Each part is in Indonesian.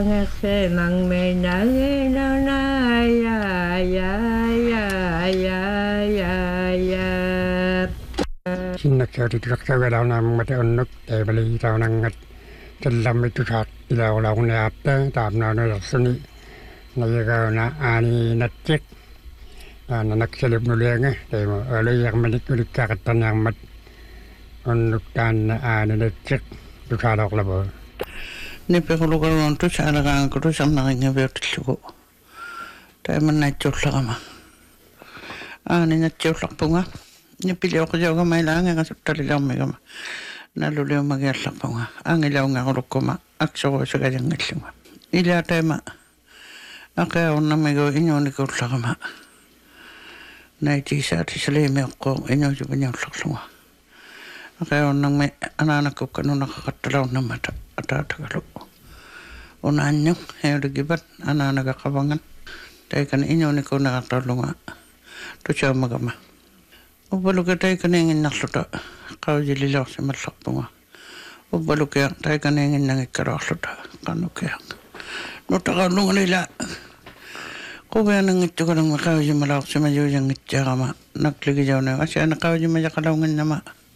mang mê nở nở na ya ya ya ya ya ya. Sinna käyti kaksavedaan nammat onnut teeveli taunangat tellammi tusat ilaulaune appe taamnaana lassuni najaga aani natsik na nakselipnulianga teemo ölijarmanik ulikkaaqattarniarmat onnut taanna aani natsik tusaalorlavo Nipiqulugaruun tusaalagaanku tusarnaringaviutillugu taimannaitsuullaqama aani natsiullarpunga nipilioqijauga ilaangagasuttalilormigama nalluliumagiallarpunga aangilaungarukkuma aksoruisagajangalluga ila taima aqaornamigu inuunikuullaqama naitiisaatisaliimiuqquu inuusupiniullarluga aqaornami anaanakukkanunaqaqattalaornamata ataatagalu unaannu heurigibat anaanagaqavangan taikan inuunikunaqartarluga tusaamagama ubbaluka taikaninginnarluta qaujililorsimallarpunga ubbalukia taikaninginnangikkaluarluta qannukia nutaqaulungalila quvianangittukalungma qaujimalaorsimajuujangittiarama nakligijauna asiana qaujimajaqalaunginnama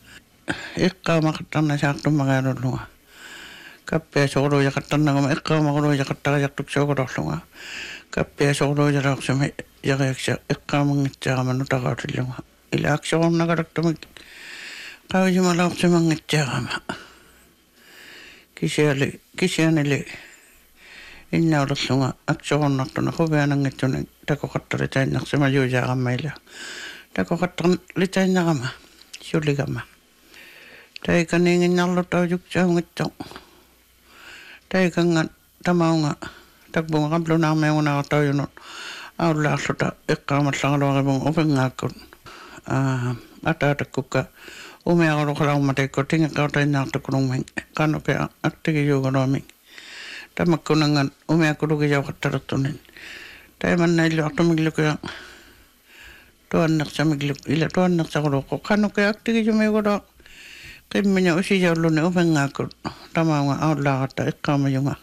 iqqaamaqattarnasaartummaqaalulluga kappia soquluujaqattarnagama iqqaamaquluujaqattaqajaqtuksuuqulorluga kappia soquluujalaorsimi yaqiyaksa iqqaamangittiarama nutaqautillunga ilaaksoornagaraktamik qaujimalaorsimangittiarama kisianili innaulallunga aksoornartuna quvianangittuni takoqattaritainnersimajuujaarammaila takoqattarlitainnerama suligama taikaninginnarlutaujuktsaungitto taikangan tamaunga takbunga qablunaarmiungaartaujunut aullaarluta iqqaamallaqaluarivun upenngaakkut ataatakukka umiaqaluqalaummatikku tingiqqautainnaartukulungming qannukia aktigijuugaluaming tamakkunangan umiakkulugijaaqattaruttunin taimannailluartumiglukia tuanneqsamigluk ila tuanneqsaquluqqu qannukia aktigijumiugulua qimmina usijauluni upenngaakkut tamaunga aullaaqatta iqqaamajunga